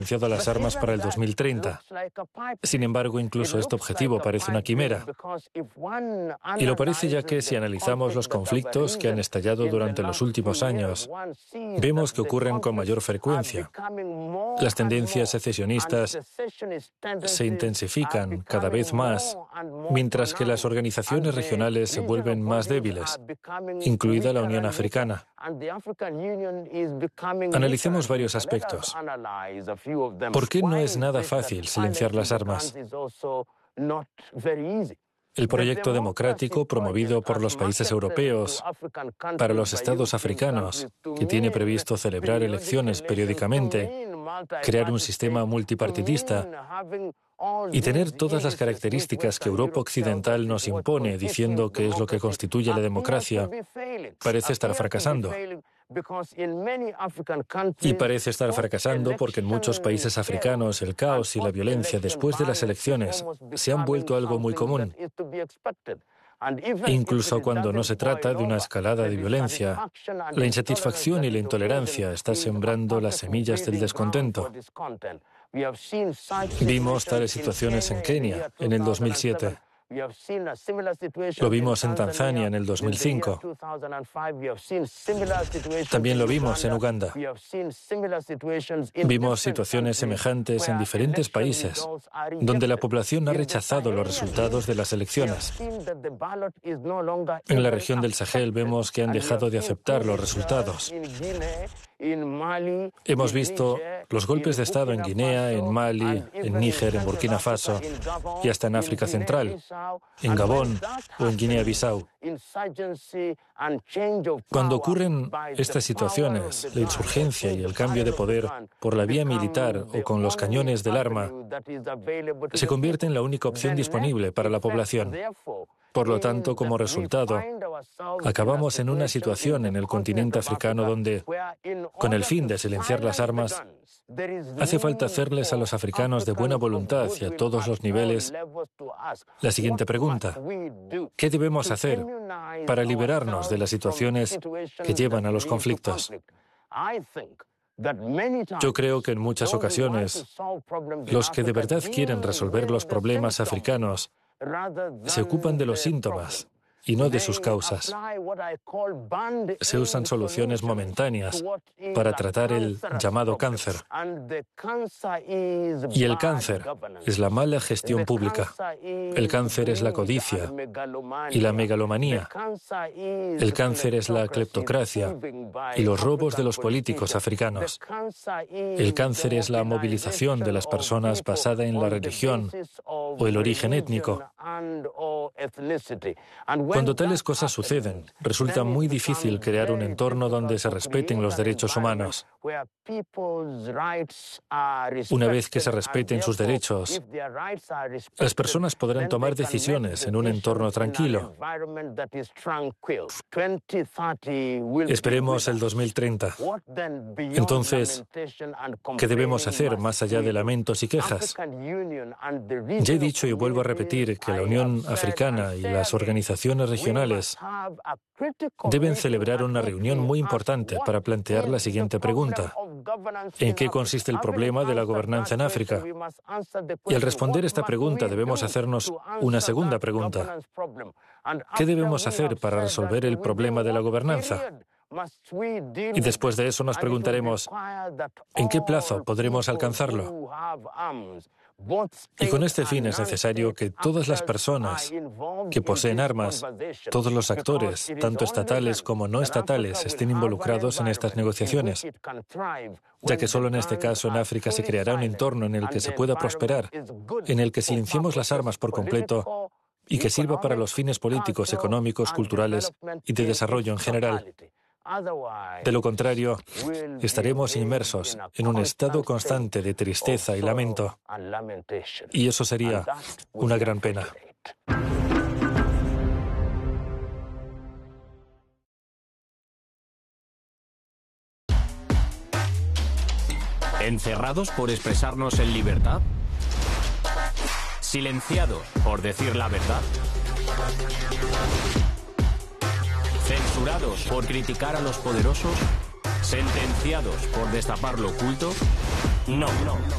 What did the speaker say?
a las armas para el 2030. Sin embargo, incluso este objetivo parece una quimera. Y lo parece ya que si analizamos los conflictos que han estallado durante los últimos años, vemos que ocurren con mayor frecuencia. Las tendencias secesionistas se intensifican cada vez más, mientras que las organizaciones regionales se vuelven más débiles, incluida la Unión Africana. Analicemos varios aspectos. ¿Por qué no es nada fácil silenciar las armas? El proyecto democrático promovido por los países europeos para los estados africanos, que tiene previsto celebrar elecciones periódicamente, crear un sistema multipartidista y tener todas las características que Europa Occidental nos impone diciendo que es lo que constituye la democracia, parece estar fracasando. Y parece estar fracasando porque en muchos países africanos el caos y la violencia después de las elecciones se han vuelto algo muy común. Incluso cuando no se trata de una escalada de violencia, la insatisfacción y la intolerancia están sembrando las semillas del descontento. Vimos tales situaciones en Kenia en el 2007. Lo vimos en Tanzania en el 2005. También lo vimos en Uganda. Vimos situaciones semejantes en diferentes países, donde la población ha rechazado los resultados de las elecciones. En la región del Sahel vemos que han dejado de aceptar los resultados. Hemos visto los golpes de Estado en Guinea, en Mali, en Níger, en Burkina Faso y hasta en África Central, en Gabón o en Guinea-Bissau. Cuando ocurren estas situaciones, la insurgencia y el cambio de poder por la vía militar o con los cañones del arma se convierte en la única opción disponible para la población. Por lo tanto, como resultado, acabamos en una situación en el continente africano donde, con el fin de silenciar las armas, hace falta hacerles a los africanos de buena voluntad y a todos los niveles la siguiente pregunta: ¿qué debemos hacer para liberarnos de las situaciones que llevan a los conflictos? Yo creo que en muchas ocasiones los que de verdad quieren resolver los problemas africanos se ocupan de los síntomas y no de sus causas. Se usan soluciones momentáneas para tratar el llamado cáncer. Y el cáncer es la mala gestión pública. El cáncer es la codicia y la megalomanía. El cáncer es la cleptocracia y los robos de los políticos africanos. El cáncer es la movilización de las personas basada en la religión o el origen étnico. Cuando tales cosas suceden, resulta muy difícil crear un entorno donde se respeten los derechos humanos. Una vez que se respeten sus derechos, las personas podrán tomar decisiones en un entorno tranquilo. Esperemos el 2030. Entonces, ¿qué debemos hacer más allá de lamentos y quejas? Ya he dicho y vuelvo a repetir que la Unión Africana y las organizaciones regionales deben celebrar una reunión muy importante para plantear la siguiente pregunta: ¿en qué consiste el problema de la gobernanza en África? Y al responder esta pregunta debemos hacernos una segunda pregunta: ¿qué debemos hacer para resolver el problema de la gobernanza? Y después de eso nos preguntaremos: ¿en qué plazo podremos alcanzarlo? Y con este fin es necesario que todas las personas que poseen armas, todos los actores, tanto estatales como no estatales, estén involucrados en estas negociaciones, ya que solo en este caso en África se creará un entorno en el que se pueda prosperar, en el que silenciemos las armas por completo y que sirva para los fines políticos, económicos, culturales y de desarrollo en general. De lo contrario, estaremos inmersos en un estado constante de tristeza y lamento. Y eso sería una gran pena. ¿Encerrados por expresarnos en libertad? ¿Silenciados por decir la verdad? ¿Censurados por criticar a los poderosos? ¿Sentenciados por destapar lo oculto? No.